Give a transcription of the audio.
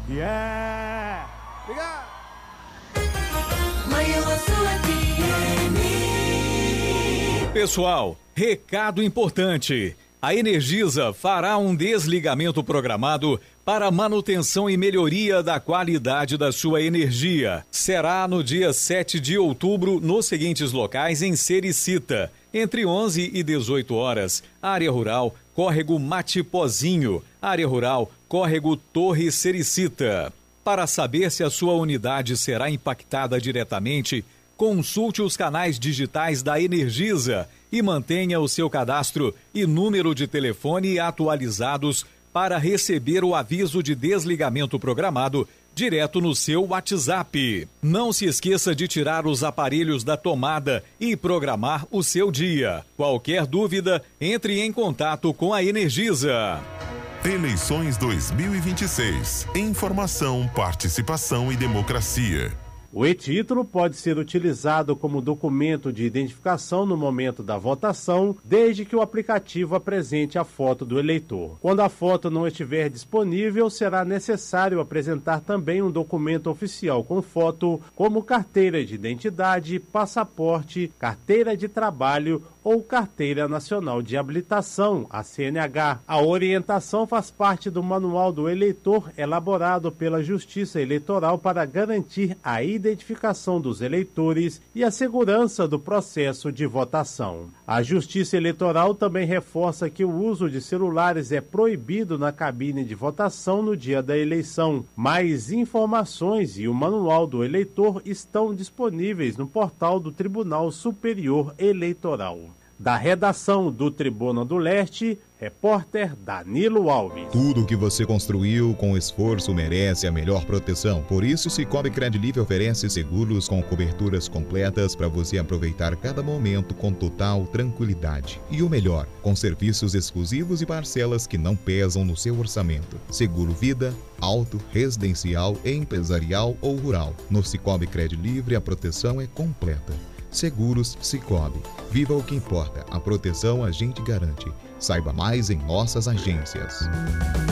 Yeah! Obrigado! Pessoal, recado importante. A Energisa fará um desligamento programado para manutenção e melhoria da qualidade da sua energia. Será no dia 7 de outubro nos seguintes locais em Sericita, entre 11 e 18 horas, área rural, córrego Matipozinho, área rural, córrego Torre Sericita. Para saber se a sua unidade será impactada diretamente, consulte os canais digitais da Energisa e mantenha o seu cadastro e número de telefone atualizados para receber o aviso de desligamento programado direto no seu WhatsApp. Não se esqueça de tirar os aparelhos da tomada e programar o seu dia. Qualquer dúvida, entre em contato com a Energisa. Eleições 2026. Informação, participação e democracia. O e-título pode ser utilizado como documento de identificação no momento da votação, desde que o aplicativo apresente a foto do eleitor. Quando a foto não estiver disponível, será necessário apresentar também um documento oficial com foto, como carteira de identidade, passaporte, carteira de trabalho ou Carteira Nacional de Habilitação, a CNH. A orientação faz parte do Manual do Eleitor, elaborado pela Justiça Eleitoral para garantir a identificação dos eleitores e a segurança do processo de votação. A Justiça Eleitoral também reforça que o uso de celulares é proibido na cabine de votação no dia da eleição. Mais informações e o Manual do Eleitor estão disponíveis no portal do Tribunal Superior Eleitoral. Da redação do Tribuna do Leste, repórter Danilo Alves. Tudo o que você construiu com esforço merece a melhor proteção. Por isso, Sicoob Credilivre oferece seguros com coberturas completas para você aproveitar cada momento com total tranquilidade. E o melhor, com serviços exclusivos e parcelas que não pesam no seu orçamento. Seguro vida, auto, residencial, empresarial ou rural. No Sicoob Credilivre a proteção é completa. Seguros Sicoob. Viva o que importa. A proteção a gente garante. Saiba mais em nossas agências.